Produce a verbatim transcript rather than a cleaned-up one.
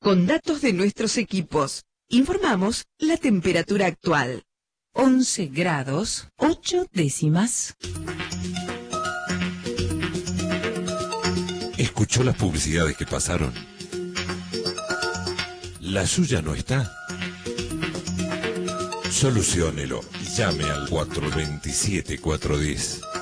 con datos de nuestros equipos. Informamos la temperatura actual. once grados, ocho décimas. ¿Escuchó las publicidades que pasaron? ¿La suya no está? Soluciónelo. Llame al cuatro dos siete, cuatro uno cero.